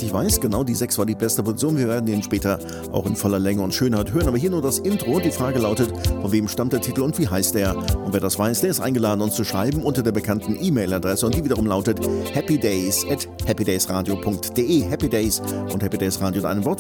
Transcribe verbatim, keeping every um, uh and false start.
richtig weiß. Genau, die sechs war die beste Position. Wir werden den später auch in voller Länge und Schönheit hören. Aber hier nur das Intro. Die Frage lautet, von wem stammt der Titel und wie heißt er? Und wer das weiß, der ist eingeladen, uns zu schreiben unter der bekannten E-Mail-Adresse. Und die wiederum lautet happydays at happydaysradio punkt de. Happy Days und Happy Days Radio in einem Wort.